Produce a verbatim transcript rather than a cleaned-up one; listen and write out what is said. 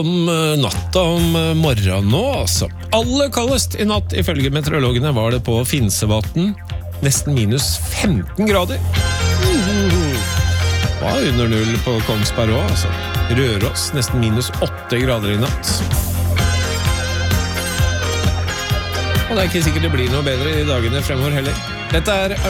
Om natta om morgenen nå, altså. Aller kaldest i natt, ifølge meteorologene, var det på Finsevatn. Nesten minus femten grader. Mm. Var under null på Kongsberg også, altså. Røros, nesten minus åtte grader i natt. Og det er ikke sikkert det blir noe bedre i dagene fremover heller. Dette er